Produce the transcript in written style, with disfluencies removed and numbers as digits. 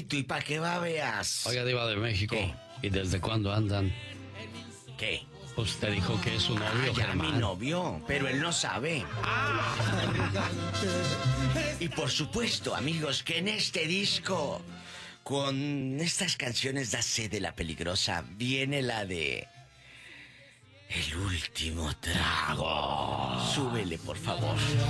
y para que va veas. Oiga, Diva de México. ¿Qué? ¿Y desde cuándo andan? ¿Qué? Usted dijo que es su novio, Ya Germán. mi novio, pero él no sabe. Y por supuesto, amigos, que en este disco, con estas canciones da sed de la peligrosa, viene la de El último trago. Súbele, por favor.